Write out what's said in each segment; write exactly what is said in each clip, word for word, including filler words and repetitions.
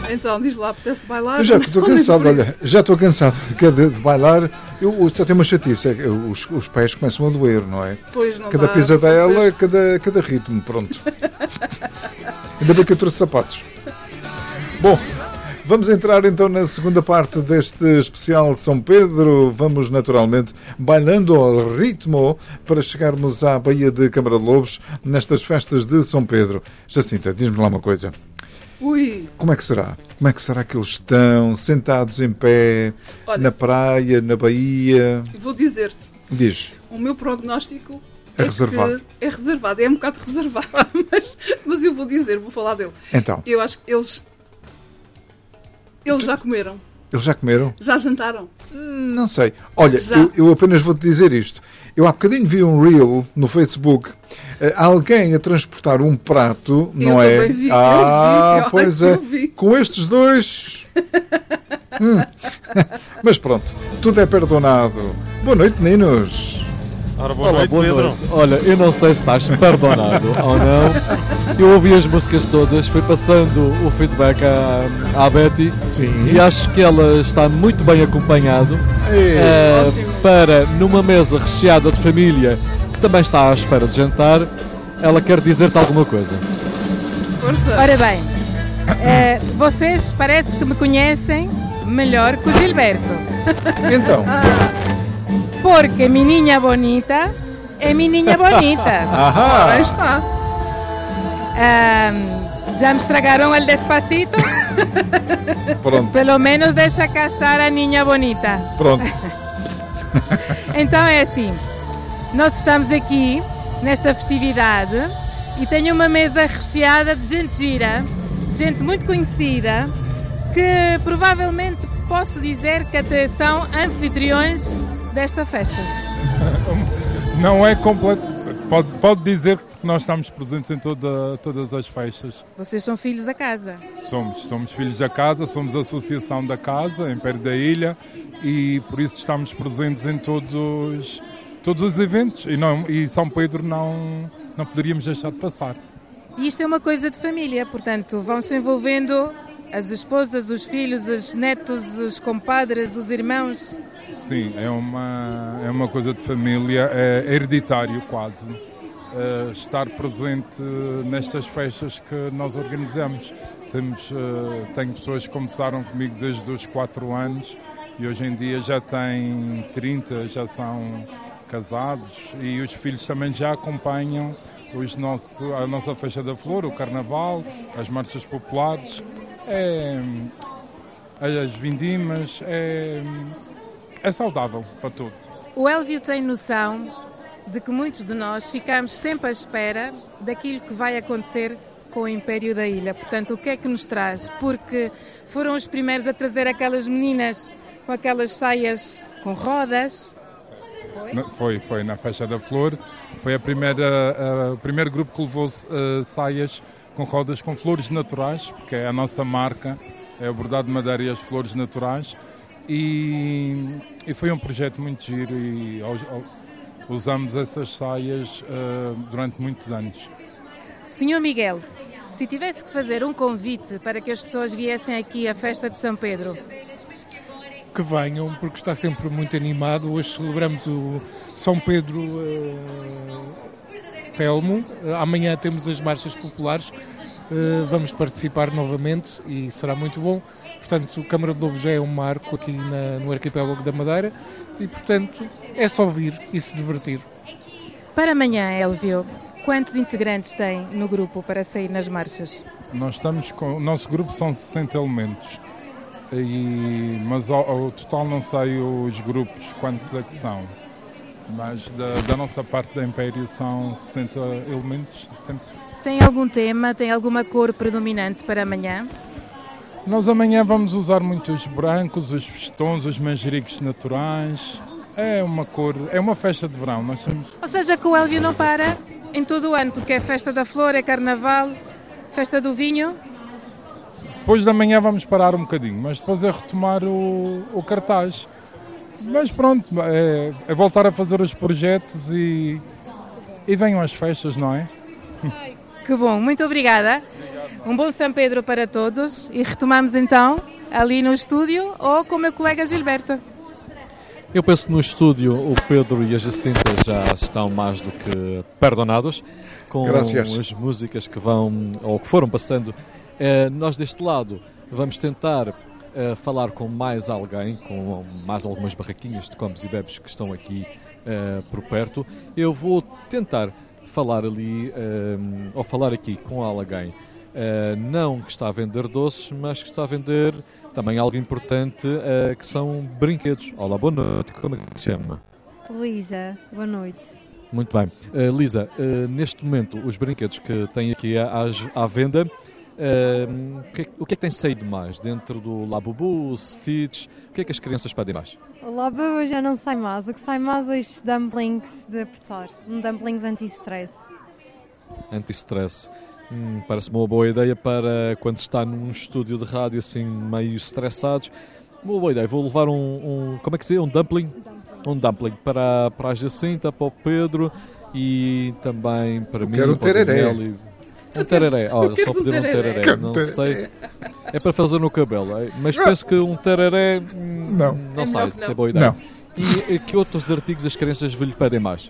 Então, diz lá, apetece bailar? Eu já estou cansado, olha, já estou cansado de, de bailar. Eu só tenho uma chatice, é que os, os pés começam a doer, não é? Pois, não cada dá pisadela, cada, cada ritmo, pronto. Ainda bem que eu trouxe sapatos. Bom, vamos entrar então na segunda parte deste especial de São Pedro. Vamos naturalmente bailando ao ritmo para chegarmos à Baía de Câmara de Lobos nestas festas de São Pedro. Jacinta, diz-me lá uma coisa. Ui. Como é que será? Como é que será que eles estão sentados em pé, olha, na praia, na baía? Vou dizer-te. Diz. O meu prognóstico é, é reservado. Que é reservado, é um bocado reservado, mas, mas eu vou dizer, vou falar dele. Então. Eu acho que eles, eles já comeram. Eles já comeram? Já jantaram? Hum, não sei. Olha, eu, eu apenas vou-te dizer isto. Eu há bocadinho vi um reel no Facebook, uh, alguém a transportar um prato, eu não é? Vi, ah, eu vi, pois eu é. Vi. Com estes dois. hum. Mas pronto, tudo é perdonado. Boa noite, meninos. Ora, boa Olá, noite, boa Pedro. Noite. Olha, eu não sei se estás perdonado ou não. Eu ouvi as músicas todas, fui passando o feedback à, à Betty. Sim. E acho que ela está muito bem acompanhado uh, para, numa mesa recheada de família que também está à espera de jantar, ela quer dizer-te alguma coisa. Força. Ora bem, uh, vocês parece que me conhecem melhor que o Gilberto. Então. Porque menina bonita é menina bonita. Ahá. Aí está. Um, já me estragaram el despacito? Pronto. Pelo menos deixa cá estar a niña bonita. Pronto. Então é assim, nós estamos aqui nesta festividade e tenho uma mesa recheada de gente gira, gente muito conhecida, que provavelmente posso dizer que até são anfitriões desta festa. Não é completo. Pode, pode dizer que nós estamos presentes em toda, todas as festas. Vocês são filhos da casa? Somos, somos filhos da casa, somos a associação da casa, em Pé da Ilha, e por isso estamos presentes em todos os, todos os eventos. E, não, e São Pedro não, não poderíamos deixar de passar. E isto é uma coisa de família, portanto, vão-se envolvendo as esposas, os filhos, os netos, os compadres, os irmãos. Sim, é uma, é uma coisa de família, é hereditário quase, uh, estar presente nestas festas que nós organizamos. Temos, uh, tenho pessoas que começaram comigo desde os quatro anos e hoje em dia já têm trinta, já são casados, e os filhos também já acompanham os nosso, a nossa Festa da Flor, o Carnaval, as marchas populares, é, as vindimas, é... É saudável para todos. O Elvio tem noção de que muitos de nós ficamos sempre à espera daquilo que vai acontecer com o Império da Ilha. Portanto, o que é que nos traz? Porque foram os primeiros a trazer aquelas meninas com aquelas saias com rodas. Foi? Foi, foi na Festa da Flor. Foi a primeira, a, o primeiro grupo que levou uh, saias com rodas com flores naturais, porque é a nossa marca, é o bordado de madeira e as flores naturais. E, e foi um projeto muito giro e ao, ao, usamos essas saias uh, durante muitos anos. senhor Miguel, se tivesse que fazer um convite para que as pessoas viessem aqui à festa de São Pedro... Que venham, porque está sempre muito animado. Hoje celebramos o São Pedro uh, Telmo, uh, amanhã temos as marchas populares, uh, vamos participar novamente e será muito bom. Portanto, o Câmara de Lobos já é um marco aqui na, no arquipélago da Madeira e, portanto, é só vir e se divertir. Para amanhã, Elvio, quantos integrantes tem no grupo para sair nas marchas? Nós estamos com... O nosso grupo são sessenta elementos, e, mas ao, ao total não sei os grupos quantos é que são. Mas da, da nossa parte da Império são sessenta elementos. Sempre. Tem algum tema, tem alguma cor predominante para amanhã? Nós amanhã vamos usar muito os brancos, os festões, os manjericos naturais. É uma cor, é uma festa de verão. Nós temos... Ou seja, que o Elvio não para em todo o ano, porque é festa da flor, é carnaval, festa do vinho. Depois da manhã vamos parar um bocadinho, mas depois é retomar o, o cartaz. Mas pronto, é, é voltar a fazer os projetos e, e venham as festas, não é? Ai, que bom, muito obrigada. Um bom São Pedro para todos e retomamos então ali no estúdio ou com o meu colega Gilberto. Eu penso que no estúdio o Pedro e a Jacinta já estão mais do que perdonados com Gracias. As músicas que vão ou que foram passando. Eh, nós deste lado vamos tentar eh, falar com mais alguém, com mais algumas barraquinhas de comes e bebes que estão aqui eh, por perto. Eu vou tentar falar ali, eh, ou falar aqui com alguém, eh, não que está a vender doces, mas que está a vender também algo importante, uh, que são brinquedos. Olá, boa noite. Como é que se chama? Luísa, boa noite. Muito bem. Uh, Lisa, uh, neste momento, os brinquedos que tem aqui à, à venda, uh, o, que é, o que é que tem saído mais? Dentro do Labubu, Stitch, o que é que as crianças pedem mais? O Labubu já não sai mais. O que sai mais é os dumplings de apertar. Um dumplings anti-stress. Anti-stress. Hum, parece-me uma boa ideia para quando está num estúdio de rádio assim meio estressados. Uma boa ideia, vou levar um, um como é que se diz? Um dumpling? dumpling. Um dumpling para, para a Jacinta, para o Pedro e também para eu mim. Quero para o Daniel. E... Um tereré, oh, só um pedir um tereré, tereré. não sei. É para fazer no cabelo, mas penso que um tereré hum, não, não é sai, não. se é boa ideia. Não. E, e que outros artigos as crianças lhe pedem mais?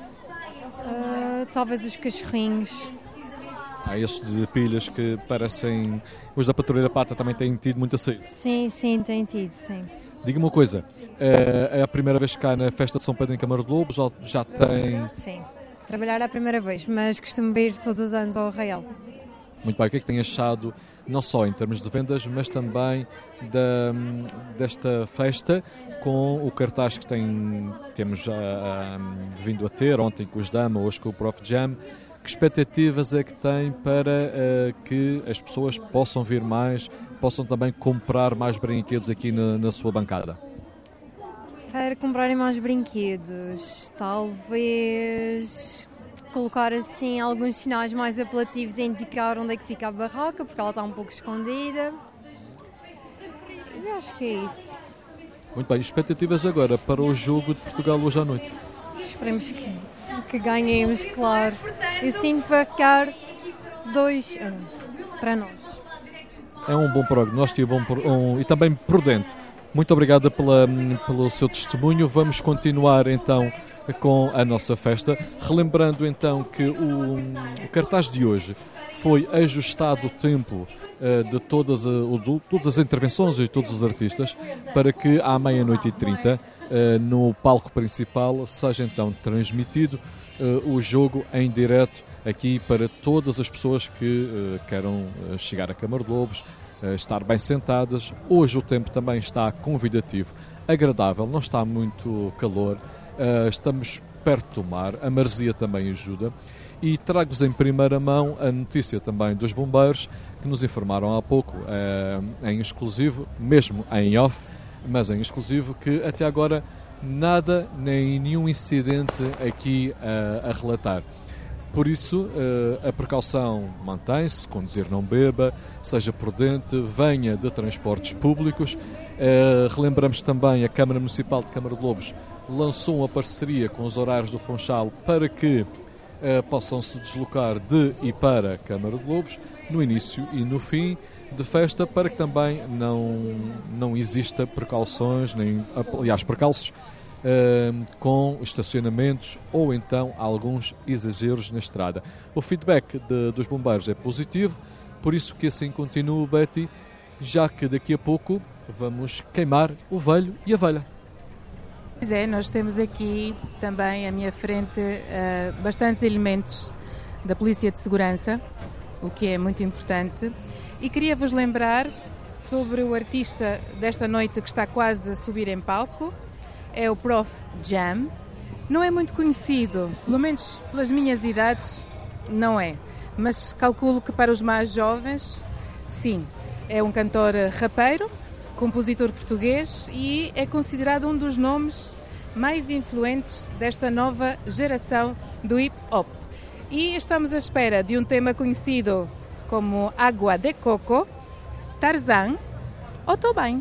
Uh, talvez os cachorrinhos. Há estes de pilhas que parecem... Os da Patrulha da Pata também têm tido muita saída. Sim, sim, tem tido, sim. Diga-me uma coisa, é a primeira vez que cá na Festa de São Pedro em Câmara de Lobos ou já tem... Sim, trabalhar é a primeira vez, mas costumo vir todos os anos ao Arraial. Muito bem, o que é que tem achado, não só em termos de vendas, mas também da, desta festa com o cartaz que tem, temos já um, vindo a ter, ontem com os Dama, hoje com o Prof Jam. Que expectativas é que tem para uh, que as pessoas possam vir mais, possam também comprar mais brinquedos aqui na, na sua bancada? Para comprarem mais brinquedos, talvez colocar assim alguns sinais mais apelativos e indicar onde é que fica a barraca, porque ela está um pouco escondida. E acho que é isso. Muito bem, expectativas agora para o jogo de Portugal hoje à noite? Esperemos que, que ganhemos, claro. Eu sinto que vai ficar dois a um para nós. É um bom prognóstico e, bom, um, e também prudente. Muito obrigada pela, pelo seu testemunho. Vamos continuar então com a nossa festa. Relembrando então que o, o cartaz de hoje foi ajustado o tempo uh, de todas, uh, todas as intervenções e todos os artistas para que à meia-noite e trinta Uh, no palco principal seja então transmitido uh, o jogo em direto aqui para todas as pessoas que uh, queiram uh, chegar à Câmara de Lobos, uh, estar bem sentadas. Hoje o tempo também está convidativo, agradável, não está muito calor, uh, estamos perto do mar, a maresia também ajuda e trago-vos em primeira mão a notícia também dos bombeiros que nos informaram há pouco uh, em exclusivo, mesmo em off, mas em exclusivo, que até agora nada, nem nenhum incidente aqui uh, a relatar. Por isso, uh, a precaução mantém-se, conduzir não beba, seja prudente, venha de transportes públicos. Uh, relembramos também a Câmara Municipal de Câmara de Lobos lançou uma parceria com os horários do Funchal para que uh, possam se deslocar de e para a Câmara de Lobos no início e no fim de festa, para que também não, não exista precauções, nem, aliás, percalços uh, com estacionamentos ou então alguns exageros na estrada. O feedback de, dos bombeiros é positivo, por isso que assim continua, Betty, já que daqui a pouco vamos queimar o velho e a velha. Pois é, nós temos aqui também à minha frente uh, bastantes elementos da Polícia de Segurança, o que é muito importante. E queria-vos lembrar sobre o artista desta noite que está quase a subir em palco, é o Prof Jam. Não é muito conhecido, pelo menos pelas minhas idades, não é. Mas calculo que para os mais jovens, sim. É um cantor rapeiro, compositor português e é considerado um dos nomes mais influentes desta nova geração do hip-hop. E estamos à espera de um tema conhecido como Água de Coco, Tarzan ou Tô Bem.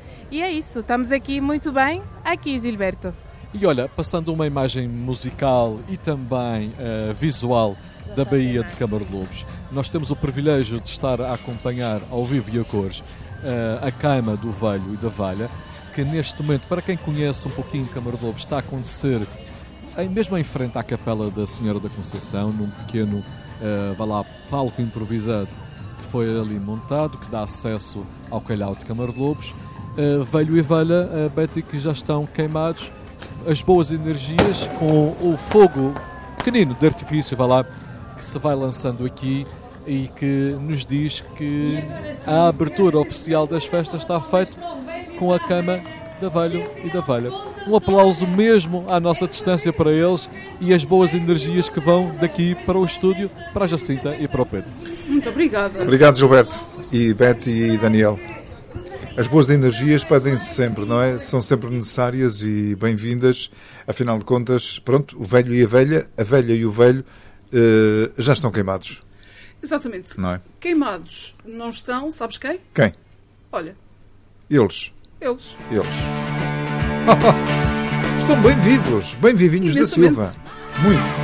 E é isso, estamos aqui muito bem, aqui Gilberto. E olha, passando uma imagem musical e também uh, visual da Baía de Câmara de Lobos. Nós temos o privilégio de estar a acompanhar ao vivo e a cores a queima do Velho e da Valha, que neste momento, para quem conhece um pouquinho Câmara de Lobos, está a acontecer mesmo em frente à Capela da Senhora da Conceição, num pequeno uh, vá lá, palco improvisado que foi ali montado, que dá acesso ao calhau de Câmara de Lobos. Uh, Velho e Velha, uh, Betty, que já estão queimados, as boas energias com o fogo pequenino de artifício, vá lá, que se vai lançando aqui e que nos diz que a abertura oficial das festas está feita com a queima da Velho e da Velha. Um aplauso mesmo à nossa distância para eles e as boas energias que vão daqui para o estúdio, para a Jacinta e para o Pedro. Muito obrigada. Obrigado, Gilberto e Betty e Daniel. As boas energias pedem-se sempre, não é? São sempre necessárias e bem-vindas. Afinal de contas, pronto, o velho e a velha, a velha e o velho uh, já estão queimados. Exatamente. Não é? Queimados não estão, sabes quem? Quem? Olha. Eles. Eles. Eles. Estão bem vivos, bem vivinhos da Silva. Muito.